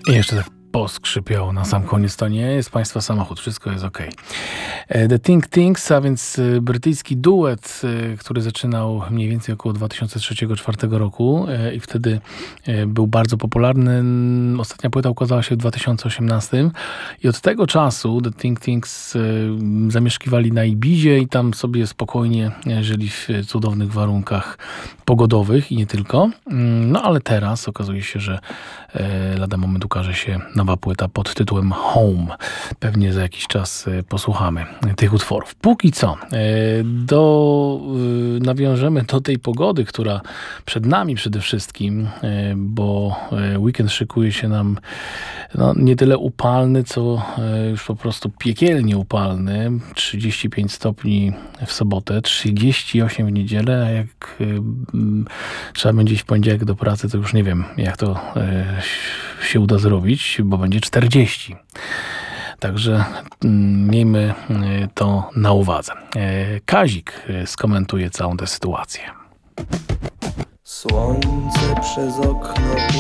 I jeszcze tak poskrzypiało na sam koniec. To nie jest państwa samochód, wszystko jest ok. The Think Things, a więc brytyjski duet, który zaczynał mniej więcej około 2003-2004 roku i wtedy był bardzo popularny. Ostatnia płyta ukazała się w 2018 i od tego czasu The Think Things zamieszkiwali na Ibizie i tam sobie spokojnie żyli w cudownych warunkach pogodowych i nie tylko. No ale teraz okazuje się, że lada moment ukaże się nowa płyta pod tytułem Home. Pewnie za jakiś czas posłuchamy tych utworów. Póki co nawiążemy do tej pogody, która przed nami przede wszystkim, bo weekend szykuje się nam nie tyle upalny, co już po prostu piekielnie upalny. 35 stopni w sobotę, 38 w niedzielę, a jak trzeba będzie iść w poniedziałek do pracy, to już nie wiem, jak to się uda zrobić, bo będzie 40. Także miejmy to na uwadze. Kazik skomentuje całą tę sytuację. Słońce przez okno